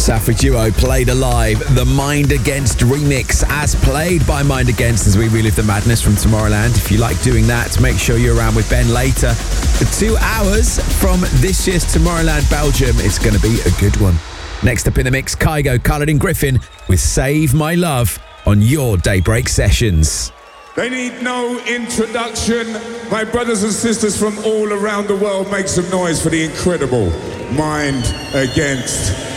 Safri Duo played alive, the Mind Against remix, as played by Mind Against, as we relive the madness from Tomorrowland. If you like doing that, make sure you're around with Ben later. For 2 hours from this year's Tomorrowland Belgium, it's going to be a good one. Next up in the mix, Kygo, Cullen and Griffin with Save My Love on your Daybreak Sessions. They need no introduction. My brothers and sisters from all around the world, make some noise for the incredible Mind Against.